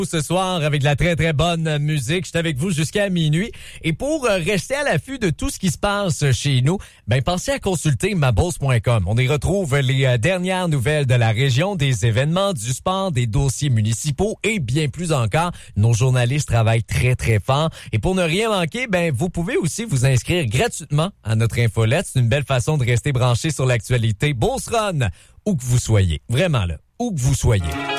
Ce soir avec de la très très bonne musique. Je suis avec vous jusqu'à minuit. Et pour rester à l'affût de tout ce qui se passe chez nous, pensez à consulter mabourse.com. On y retrouve les dernières nouvelles de la région, des événements, du sport, des dossiers municipaux et bien plus encore. Nos journalistes travaillent très très fort. Et pour ne rien manquer, vous pouvez aussi vous inscrire gratuitement à notre infolette. C'est une belle façon de rester branché sur l'actualité Beauce Run, où que vous soyez. Vraiment là, où que vous soyez.